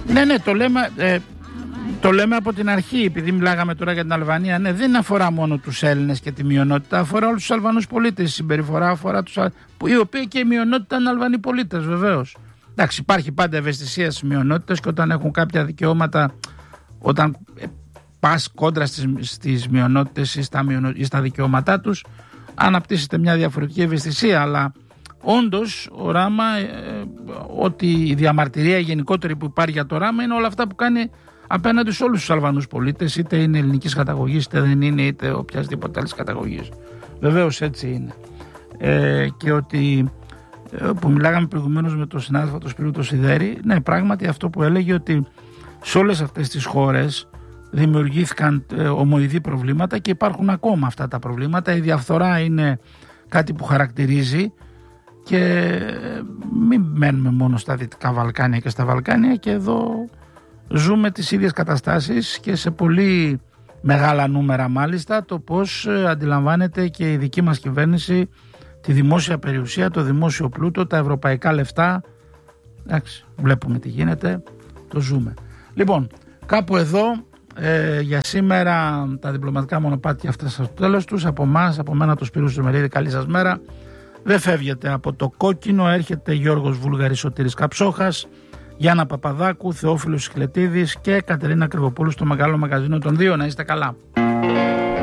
Ναι, το λέμε από την αρχή, επειδή μιλάγαμε τώρα για την Αλβανία. Ναι, δεν αφορά μόνο τους Έλληνες και τη μειονότητα, αφορά όλους τους Αλβανούς πολίτες. Η συμπεριφορά αφορά τους οι οποίοι και η μειονότητα είναι Αλβανοί πολίτες, βεβαίως. Εντάξει, υπάρχει πάντα ευαισθησία στις μειονότητες και όταν έχουν κάποια δικαιώματα, όταν πας κόντρα στις μειονότητες ή στα δικαιώματά τους, αναπτύσσεται μια διαφορετική ευαισθησία. Αλλά όντως ο Ράμα, ότι η διαμαρτυρία γενικότερη που υπάρχει για το Ράμα είναι όλα αυτά που κάνει απέναντι σε όλους τους Αλβανούς πολίτες, είτε είναι ελληνικής καταγωγής, είτε δεν είναι, είτε οποιασδήποτε άλλης καταγωγής. Βεβαίως έτσι είναι. Και ότι που μιλάγαμε προηγουμένως με τον συνάδελφο τον Σπύρο τον Σιδέρη, ναι, πράγματι αυτό που έλεγε, ότι σε όλες αυτές τις χώρες δημιουργήθηκαν ομοειδή προβλήματα και υπάρχουν ακόμα αυτά τα προβλήματα. Η διαφθορά είναι κάτι που χαρακτηρίζει, και μην μένουμε μόνο στα Δυτικά Βαλκάνια και στα Βαλκάνια, και εδώ ζούμε τις ίδιες καταστάσεις και σε πολύ μεγάλα νούμερα μάλιστα, το πώς αντιλαμβάνεται και η δική μας κυβέρνηση τη δημόσια περιουσία, το δημόσιο πλούτο, τα ευρωπαϊκά λεφτά. Εντάξει, βλέπουμε τι γίνεται, το ζούμε. Λοιπόν, κάπου εδώ για σήμερα τα διπλωματικά μονοπάτια αυτά στο τέλος τους. Από εμάς, από μένα το Σπύρο Στομερίδη, καλή σας μέρα. Δεν φεύγετε από το κόκκινο, έρχεται Γιώργος Βούλγαρης, Σωτήρης Καψόχας, Γιάννα Παπαδάκου, Θεόφιλος Σιχλετίδης και Κατερίνα Κρυβοπούλου στο Μεγάλο Μαγαζίνο των Δύο. Να είστε καλά.